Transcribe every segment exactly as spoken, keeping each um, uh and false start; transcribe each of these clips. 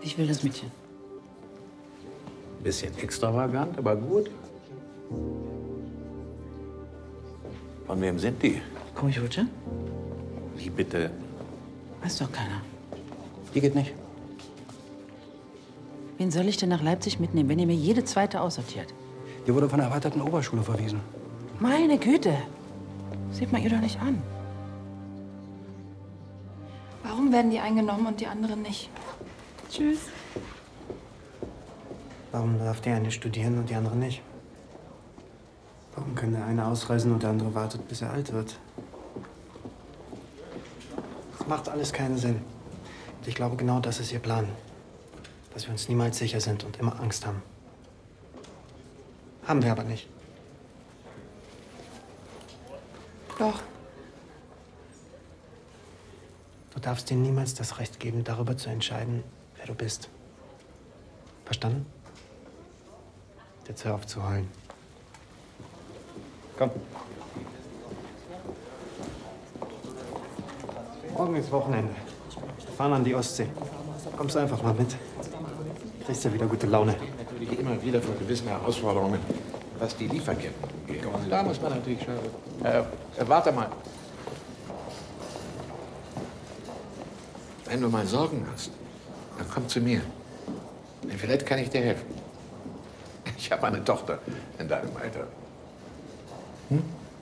Ich will das Mädchen. Bisschen extravagant, aber gut. Von wem sind die? Coyote? Wie bitte? Weiß doch keiner. Die geht nicht. Wen soll ich denn nach Leipzig mitnehmen, wenn ihr mir jede zweite aussortiert? Die wurde von der erweiterten Oberschule verwiesen. Meine Güte! Seht mal ihr doch nicht an. Warum werden die eingenommen und die anderen nicht? Tschüss. Warum darf der eine studieren und die andere nicht? Warum kann der eine ausreisen und der andere wartet, bis er alt wird? Das macht alles keinen Sinn. Und ich glaube, genau das ist ihr Plan. Dass wir uns niemals sicher sind und immer Angst haben. Haben wir aber nicht. Doch. Du darfst dir niemals das Recht geben, darüber zu entscheiden, wer du bist. Verstanden? Jetzt hör auf zu heulen. Komm. Morgen ist Wochenende. Wir fahren an die Ostsee. Kommst du einfach mal mit. Kriegst ja wieder gute Laune. Natürlich immer wieder vor gewissen Herausforderungen, was die Lieferketten angeht. Und da muss man natürlich schon... Äh, äh, warte mal. Wenn du mal Sorgen hast, dann komm zu mir. Vielleicht kann ich dir helfen. Ich habe eine Tochter in deinem Alter. Hm?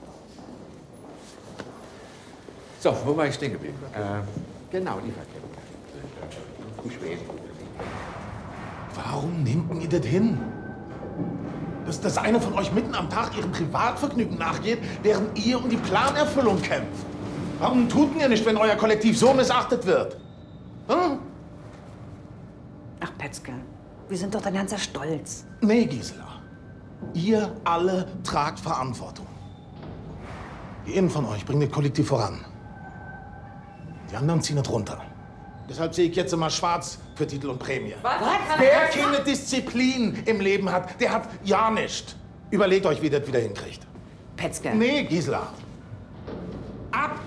So, wo war ich stehen geblieben? Äh, genau, Lieferketten. Zu spät. Warum nehmt ihr das hin? Dass das eine von euch mitten am Tag ihrem Privatvergnügen nachgeht, während ihr um die Planerfüllung kämpft. Warum tut ihr nicht, wenn euer Kollektiv so missachtet wird? Hm? Ach, Petzke, wir sind doch dein ganzer Stolz. Nee, Gisela. Ihr alle tragt Verantwortung. Die einen von euch bringen das Kollektiv voran. Die anderen ziehen es runter. Deshalb sehe ich jetzt immer schwarz für Titel und Prämie. Was? Wer keine Disziplin im Leben hat, der hat ja nichts. Überlegt euch, wie ihr das wieder hinkriegt. Petzke. Nee, Gisela. Ab!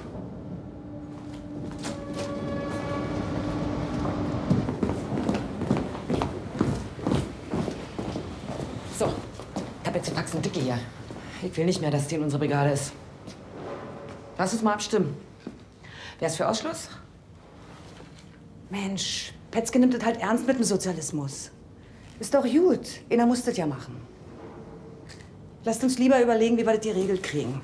So, ich hab jetzt die Faxen dicke hier. Ich will nicht mehr, dass die in unserer Brigade ist. Lass uns mal abstimmen. Wer ist für Ausschluss? Mensch, Petzke nimmt das halt ernst mit dem Sozialismus. Ist doch gut. Einer muss das ja machen. Lasst uns lieber überlegen, wie wir das geregelt kriegen.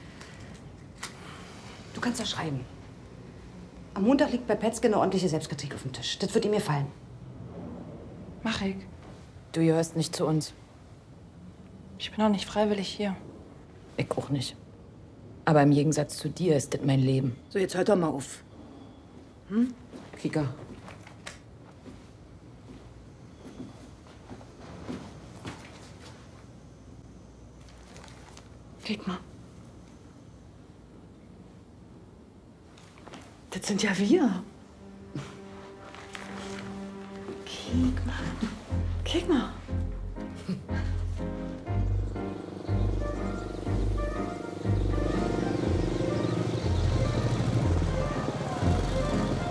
Du kannst doch schreiben. Am Montag liegt bei Petzke eine ordentliche Selbstkritik auf dem Tisch. Das wird ihm gefallen. Mach ich. Du gehörst nicht zu uns. Ich bin auch nicht freiwillig hier. Ich auch nicht. Aber im Gegensatz zu dir ist das mein Leben. So, jetzt hört doch mal auf. Hm? Kika. Geht mal. Das sind ja wir. Kick mal. Kick mal.